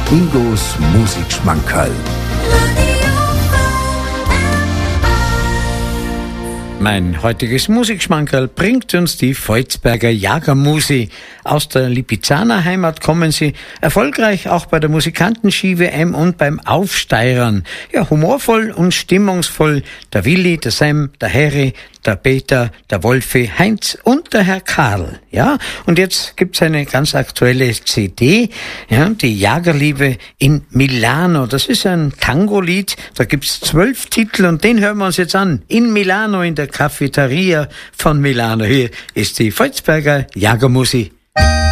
Ingos Musikschmankerl. Mein heutiges Musikschmankerl bringt uns die Volzberger Jagermusi. Aus der Lipizzaner Heimat kommen sie, erfolgreich auch bei der Musikanten-Ski-WM und beim Aufsteirern. Ja, humorvoll und stimmungsvoll. Der Willi, der Sam, der Harry, der Peter, der Wolfi, Heinz und der Herr Karl. Ja, und jetzt gibt's eine ganz aktuelle CD, ja, die Jagerliebe in Milano. Das ist ein Tango-Lied, da gibt's 12 Titel und den hören wir uns jetzt an. In Milano, in der Cafeteria von Milano. Hier ist die Volzberger Jagermusi.